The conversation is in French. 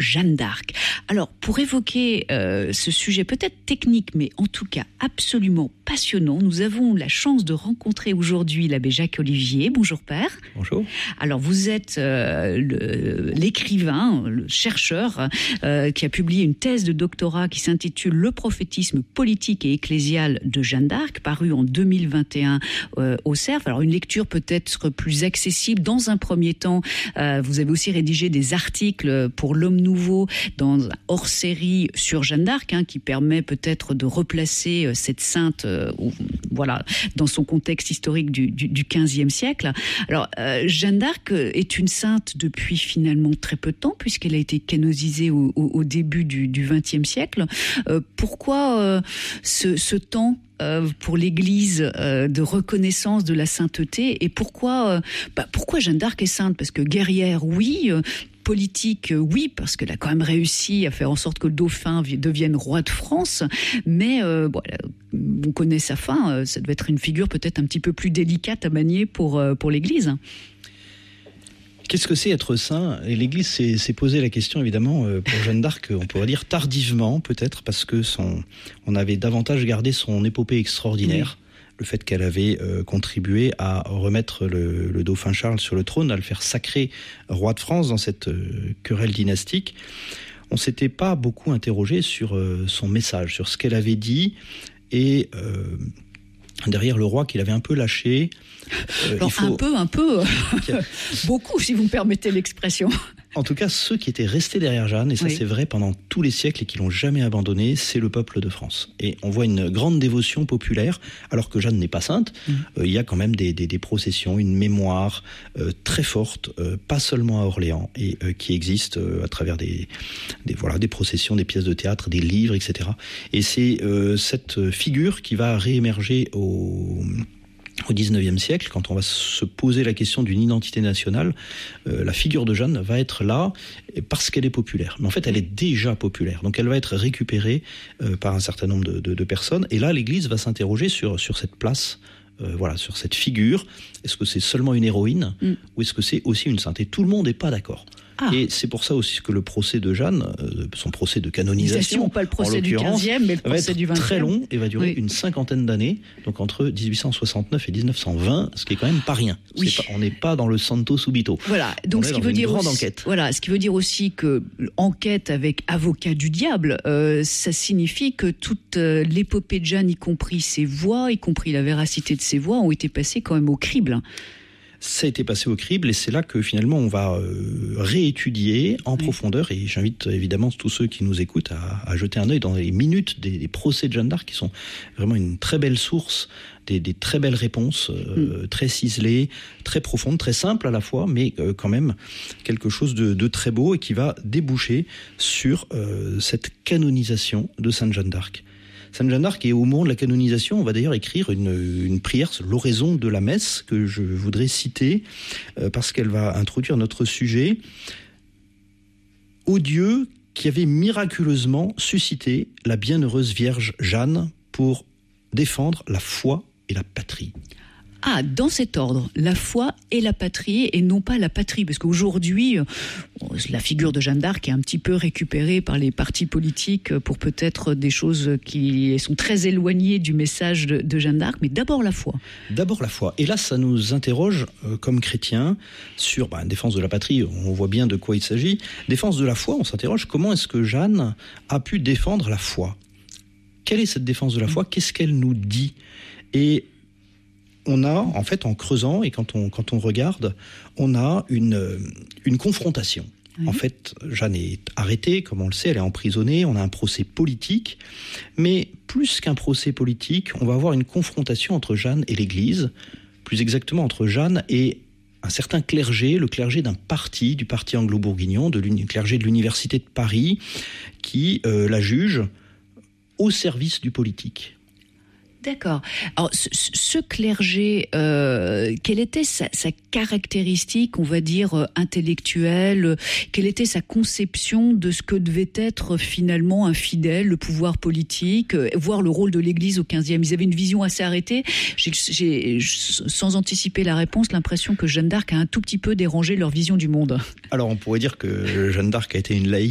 Jeanne d'Arc. Alors, pour évoquer ce sujet peut-être technique, mais en tout cas absolument passionnant, nous avons la chance de rencontrer aujourd'hui l'abbé Jacques Olivier. Bonjour père. Bonjour. Alors, vous êtes l'écrivain, le chercheur qui a publié une thèse de doctorat qui s'intitule « Le prophétisme politique et ecclésial de Jeanne d'Arc », paru en 2021 au Cerf. Alors, une lecture peut-être plus accessible. Dans un premier temps, vous avez aussi rédigé des articles pour l'Homme Nouveau dans un hors-série sur Jeanne d'Arc, qui permet peut-être de replacer cette sainte dans son contexte historique du XVe siècle. Alors, Jeanne d'Arc est une sainte depuis finalement très peu de temps, puisqu'elle a été canonisée au début du XXe siècle. Pourquoi ce temps pour l'Église de reconnaissance de la sainteté, et pourquoi Jeanne d'Arc est sainte? Parce que guerrière, oui. Politique, oui, parce qu'elle a quand même réussi à faire en sorte que le dauphin devienne roi de France, mais on connaît sa fin, ça devait être une figure peut-être un petit peu plus délicate à manier pour l'Église. Qu'est-ce que c'est être saint? Et l'Église s'est posé la question, évidemment, pour Jeanne d'Arc, on pourrait dire tardivement, peut-être, parce que on avait davantage gardé son épopée extraordinaire. Oui. Le fait qu'elle avait contribué à remettre le dauphin Charles sur le trône, à le faire sacrer roi de France dans cette querelle dynastique. On ne s'était pas beaucoup interrogé sur son message, sur ce qu'elle avait dit, et derrière le roi qu'il avait un peu lâché. Alors, un peu, beaucoup, si vous me permettez l'expression. En tout cas, ceux qui étaient restés derrière Jeanne, et ça c'est vrai pendant tous les siècles et qui l'ont jamais abandonné, c'est le peuple de France. Et on voit une grande dévotion populaire, alors que Jeanne n'est pas sainte. Il y a quand même des processions, une mémoire très forte, pas seulement à Orléans, et qui existe à travers des processions, des pièces de théâtre, des livres, etc. Et c'est cette figure qui va réémerger au XIXe siècle, quand on va se poser la question d'une identité nationale, la figure de Jeanne va être là parce qu'elle est populaire. Mais en fait, elle est déjà populaire. Donc elle va être récupérée par un certain nombre de personnes. Et là, l'Église va s'interroger sur cette place, sur cette figure. Est-ce que c'est seulement une héroïne ou est-ce que c'est aussi une sainte? Et tout le monde n'est pas d'accord. Et c'est pour ça aussi que le procès de Jeanne, son procès de canonisation, pas le procès du 15e, mais le procès du 20e, très long et va durer une cinquantaine d'années, donc entre 1869 et 1920, ce qui est quand même pas rien. Oui. On n'est pas dans le Santo Subito. Voilà, donc ce qui veut dire enquête. Voilà, ce qui veut dire aussi que enquête avec avocat du diable, ça signifie que toute l'épopée de Jeanne, y compris ses voix, y compris la véracité de ses voix, ont été passées quand même au crible. Ça a été passé au crible et c'est là que finalement on va réétudier en profondeur, et j'invite évidemment tous ceux qui nous écoutent à jeter un œil dans les minutes des procès de Jeanne d'Arc, qui sont vraiment une très belle source, des très belles réponses, très ciselées, très profondes, très simples à la fois, mais quand même quelque chose de très beau et qui va déboucher sur cette canonisation de Sainte Jeanne d'Arc. Sainte Jeanne d'Arc, et au moment de la canonisation, on va d'ailleurs écrire une prière, l'oraison de la messe, que je voudrais citer, parce qu'elle va introduire notre sujet. Ô Dieu qui avait miraculeusement suscité la bienheureuse Vierge Jeanne pour défendre la foi et la patrie. Ah, dans cet ordre, la foi et la patrie, et non pas la patrie, parce qu'aujourd'hui, la figure de Jeanne d'Arc est un petit peu récupérée par les partis politiques pour peut-être des choses qui sont très éloignées du message de Jeanne d'Arc, mais d'abord la foi. D'abord la foi. Et là, ça nous interroge comme chrétiens sur défense de la patrie, on voit bien de quoi il s'agit. Défense de la foi, on s'interroge comment est-ce que Jeanne a pu défendre la foi? Quelle est cette défense de la foi? Qu'est-ce qu'elle nous dit? Et on a, en fait, en creusant, et quand on regarde, on a une confrontation. Oui. En fait, Jeanne est arrêtée, comme on le sait, elle est emprisonnée, on a un procès politique, mais plus qu'un procès politique, on va avoir une confrontation entre Jeanne et l'Église, plus exactement entre Jeanne et un certain clergé, le clergé d'un parti, du parti anglo-bourguignon, clergé de l'Université de Paris, qui la juge au service du politique. D'accord. Alors, ce clergé, quelle était sa caractéristique, on va dire, intellectuelle? Quelle était sa conception de ce que devait être finalement un fidèle, le pouvoir politique, voire le rôle de l'Église au XVe? Ils avaient une vision assez arrêtée. J'ai, sans anticiper la réponse, l'impression que Jeanne d'Arc a un tout petit peu dérangé leur vision du monde. Alors, on pourrait dire que Jeanne d'Arc a été une laïque